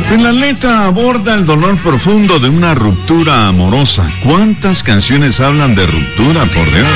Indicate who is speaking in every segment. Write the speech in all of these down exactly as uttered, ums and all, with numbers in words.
Speaker 1: En la letra aborda el dolor profundo de una ruptura amorosa. ¿Cuántas canciones hablan de ruptura, por Dios?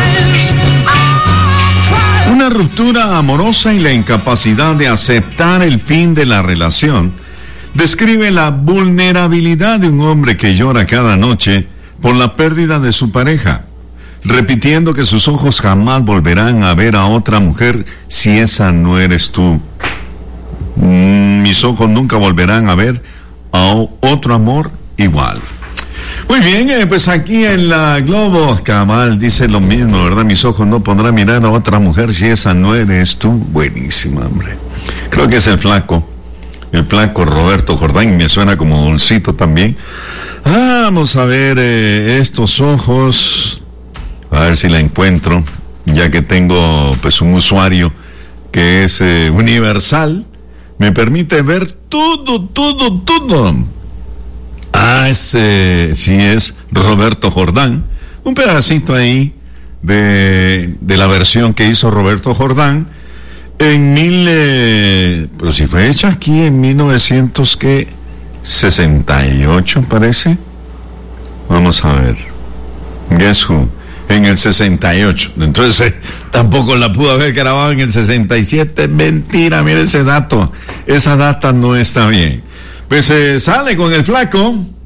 Speaker 1: Una ruptura amorosa y la incapacidad de aceptar el fin de la relación describe la vulnerabilidad de un hombre que llora cada noche por la pérdida de su pareja, repitiendo que sus ojos jamás volverán a ver a otra mujer si esa no eres tú. Mm, mis ojos nunca volverán a ver a otro amor igual. Muy bien, eh, pues aquí en la Globo, Cabal dice lo mismo, ¿verdad? Mis ojos no podrán mirar a otra mujer si esa no eres tú. Buenísima, hombre. Creo que es el flaco, el flaco Roberto Jordán, me suena como dulcito también. Vamos a ver eh, estos ojos, a ver si la encuentro, ya que tengo pues un usuario que es eh, universal, me permite ver todo, todo, todo. Ah, ese sí es Roberto Jordán. Un pedacito ahí de, de la versión que hizo Roberto Jordán en mil... Eh, pero si fue hecha aquí en mil novecientos sesenta y ocho, parece. Vamos a ver. Guess who? En el sesenta y ocho. Entonces eh, tampoco la pudo haber grabado en el sesenta y siete. Mentira, mire ese dato. Esa data no está bien. Pues eh, sale con el flaco.